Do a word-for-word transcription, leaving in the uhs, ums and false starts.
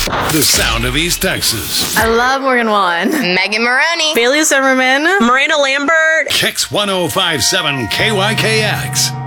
The sound of East Texas. I love Morgan Wallen. Megan Maroney. Bailey Zimmerman. Miranda Lambert. Kicks one oh five point seven K Y K X.